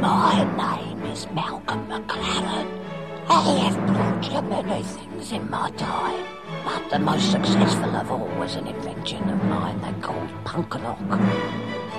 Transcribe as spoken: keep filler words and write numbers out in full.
My name is Malcolm McLaren. I have brought you many things in my time, but the most successful of all was an invention of mine they called punk rock.